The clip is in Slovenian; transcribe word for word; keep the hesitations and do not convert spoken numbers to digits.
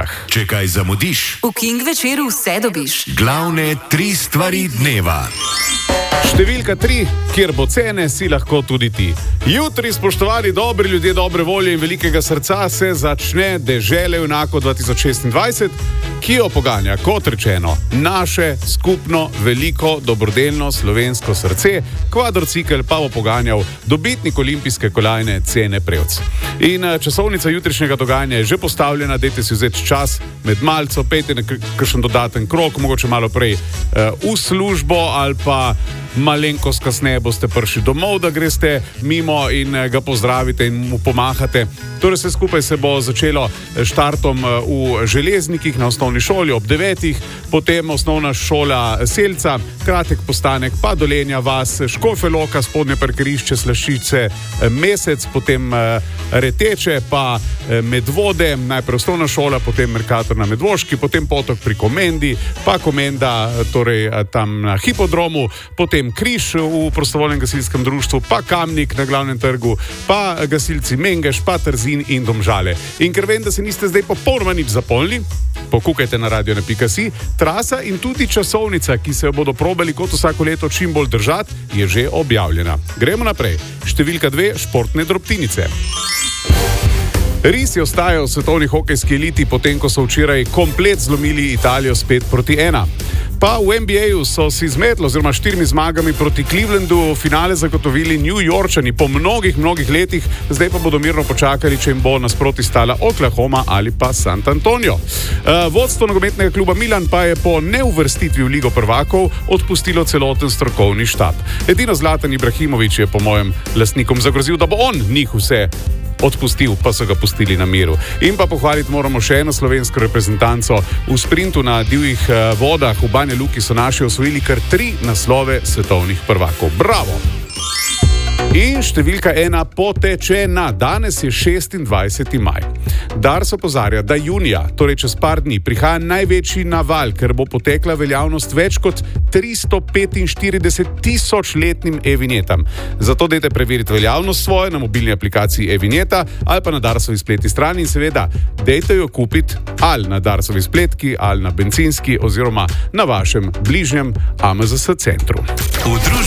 stopnicah. Če kaj zamudiš, v King večeru vse dobiš. Glavne tri stvari dneva. Številka tri, kjer bo cene, si lahko tudi ti. Jutri, spoštovani dobri ljudje dobre volje in velikega srca, se začne Dežele junakov dva tisoč šestindvajset, ki jo poganja, kot rečeno, naše skupno veliko dobrodelno slovensko srce. Kvadrocikel pa bo poganjal dobitnik olimpijske kolajne Cene Prevc. In časovnica jutrišnjega dogajanja je že postavljena, dajte si vzeti čas med malco, pejte na kakšen dodaten krog, mogoče malo prej uh, v službo ali pa malenkost kasneje boste prišli domov, da greste mimo in ga pozdravite in mu pomahate. Torej vse skupaj se bo začelo štartom v Železnikih na osnovni šoli ob devetih, potem osnovna šola Selca, kratek postanek pa Dolenja vas, Škofja Loka, spodnje parkirišče Slašice Mesec, potem Reteče pa Medvode, najprej osnovna šola, potem Mercator na Medvoški, potem Potok pri Komendi, pa Komenda torej tam na hipodromu, potem Križ v prostovoljnem gasilskem društvu, pa Kamnik na Glavnem trgu, pa gasilci Mengeš, pa Trzin in Domžale. In ker vem, da se niste zdaj popolnoma nič zapolnili, pokukajte na radio na pika si, trasa in tudi časovnica, ki se jo bodo probali kot vsako leto čim bolj držati, je že objavljena. Gremo naprej. Številka dve, športne drobtinice. Risi ostajajo v svetovni hokejski eliti, potem ko so včeraj komplet zlomili Italijo spet proti ena. Pa v N B A-ju so si z metlo oziroma štirimi zmagami proti Clevelandu finale zagotovili New Yorkčani po mnogih, mnogih letih, zdaj pa bodo mirno počakali, če jim bo nasproti stala Oklahoma ali pa San Antonio. Uh, vodstvo nogometnega kluba Milan pa je po neuvrstitvi v Ligo prvakov odpustilo celoten strokovni štab. Edino Zlatan Ibrahimović je po mojem lastnikom zagrozil, da bo on njih vse odpustil, pa so ga pustili na miru. In pa pohvaliti moramo še eno slovensko reprezentanco. V sprintu na divjih vodah v Banja Luki so naši osvojili kar tri naslove svetovnih prvakov. Bravo! In številka ena, potečena. Danes je šestindvajseti maj. Dars opozarja, da junija, torej čez par dni, prihaja največji naval, ker bo potekla veljavnost več kot tristo petinštirideset tisoč letnim e-vinjetam. Zato dajte preveriti veljavnost svoje na mobilni aplikaciji e-vinjeta ali pa na Darsovi spletni strani in seveda dajte jo kupiti ali na Darsovi spletki ali na bencinski oziroma na vašem bližnjem A M Z S centru.